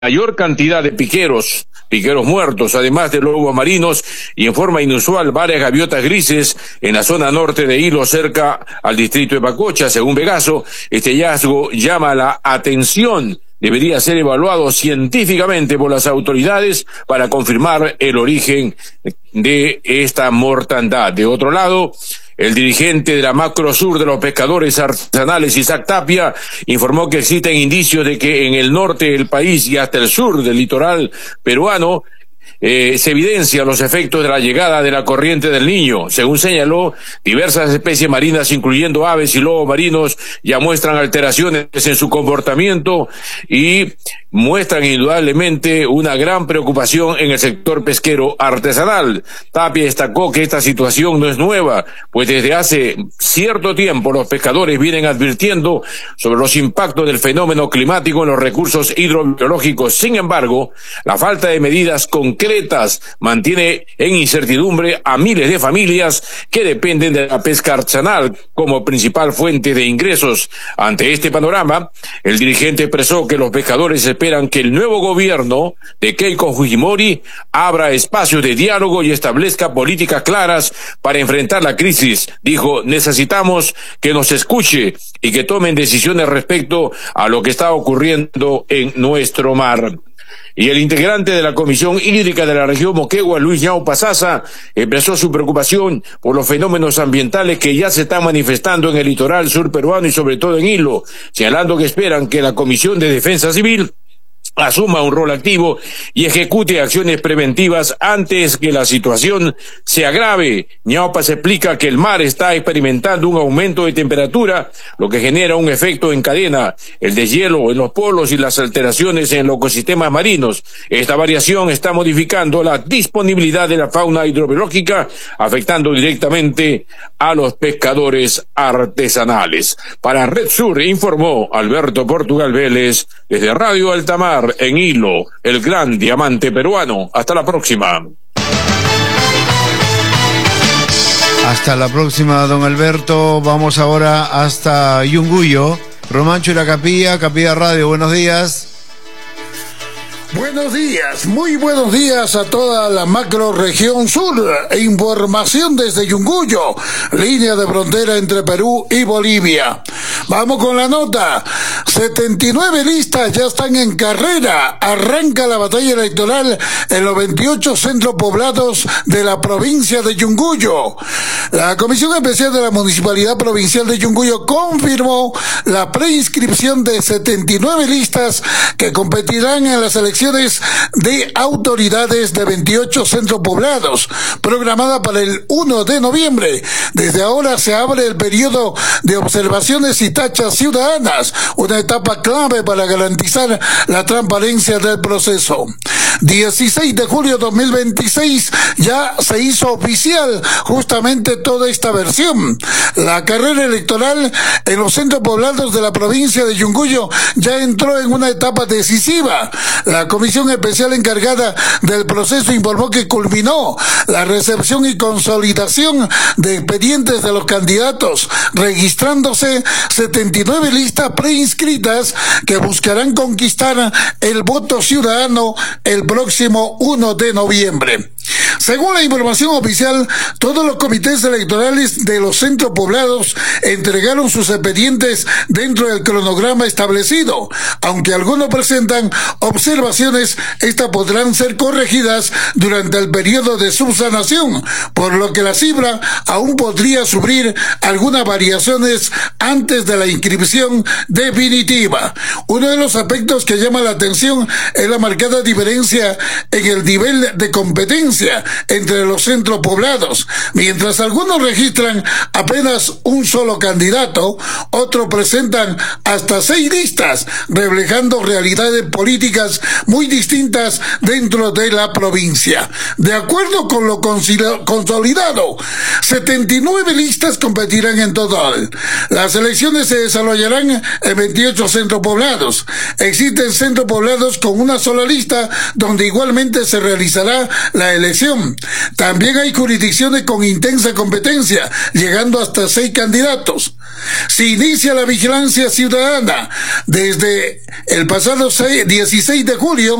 mayor cantidad de piqueros muertos, además de lobos marinos y en forma inusual varias gaviotas grises en la zona norte de Hilo, cerca al distrito de Pacocha. Según Vegaso, este hallazgo llama la atención. Debería ser evaluado científicamente por las autoridades para confirmar el origen de esta mortandad. De otro lado, el dirigente de la Macro Sur de los Pescadores Artesanales, Isaac Tapia, informó que existen indicios de que en el norte del país y hasta el sur del litoral peruano se evidencian los efectos de la llegada de la corriente del Niño. Según señaló, diversas especies marinas, incluyendo aves y lobos marinos, ya muestran alteraciones en su comportamiento y muestran indudablemente una gran preocupación en el sector pesquero artesanal. Tapia destacó que esta situación no es nueva, pues desde hace cierto tiempo los pescadores vienen advirtiendo sobre los impactos del fenómeno climático en los recursos hidrobiológicos. Sin embargo, la falta de medidas concretas mantiene en incertidumbre a miles de familias que dependen de la pesca artesanal como principal fuente de ingresos. Ante este panorama, el dirigente expresó que los pescadores esperan que el nuevo gobierno de Keiko Fujimori abra espacios de diálogo y establezca políticas claras para enfrentar la crisis. Dijo: necesitamos que nos escuche y que tomen decisiones respecto a lo que está ocurriendo en nuestro mar. Y el integrante de la Comisión Hídrica de la región Moquegua, Luis Ñaupa Sasa, expresó su preocupación por los fenómenos ambientales que ya se están manifestando en el litoral sur peruano y sobre todo en Hilo, señalando que esperan que la Comisión de Defensa Civil asuma un rol activo y ejecute acciones preventivas antes que la situación se agrave. Ñaupa se explica que el mar está experimentando un aumento de temperatura, lo que genera un efecto en cadena, el deshielo en los polos y las alteraciones en los ecosistemas marinos. Esta variación está modificando la disponibilidad de la fauna hidrobiológica, afectando directamente a los pescadores artesanales. Para Red Sur informó Alberto Portugal Vélez desde Radio Altamar en Hilo, el gran diamante peruano. Hasta la próxima. Hasta la próxima, don Alberto. Vamos ahora hasta Yunguyo. Romancho y la Capilla Radio, buenos días. Buenos días, muy buenos días a toda la macro región sur. Información desde Yunguyo, línea de frontera entre Perú y Bolivia. Vamos con la nota. 79 listas ya están en carrera. Arranca la batalla electoral en los 28 centros poblados de la provincia de Yunguyo. La Comisión Especial de la Municipalidad Provincial de Yunguyo confirmó la preinscripción de 79 listas que competirán en las elecciones de autoridades de 28 centros poblados, programada para el 1 de noviembre. Desde ahora se abre el periodo de observaciones y tachas ciudadanas, una etapa clave para garantizar la transparencia del proceso. 16 de julio de 2026 ya se hizo oficial justamente toda esta versión. La carrera electoral en los centros poblados de la provincia de Yunguyo ya entró en una etapa decisiva. La Comisión Especial encargada del proceso informó que culminó la recepción y consolidación de expedientes de los candidatos, registrándose 79 listas preinscritas que buscarán conquistar el voto ciudadano el próximo 1 de noviembre. Según la información oficial, todos los comités electorales de los centros poblados entregaron sus expedientes dentro del cronograma establecido. Aunque algunos presentan observaciones, estas podrán ser corregidas durante el periodo de subsanación, por lo que la cifra aún podría sufrir algunas variaciones antes de la inscripción definitiva. Uno de los aspectos que llama la atención es la marcada diferencia en el nivel de competencia entre los centros poblados. Mientras algunos registran apenas un solo candidato, otros presentan hasta 6 listas, reflejando realidades políticas muy distintas dentro de la provincia. De acuerdo con lo consolidado, 79 listas competirán en total. Las elecciones se desarrollarán en 28 centros poblados. Existen centros poblados con una sola lista, donde igualmente se realizará la elección. elección. También hay jurisdicciones con intensa competencia, llegando hasta 6 candidatos. Se inicia la vigilancia ciudadana desde el pasado 16 de julio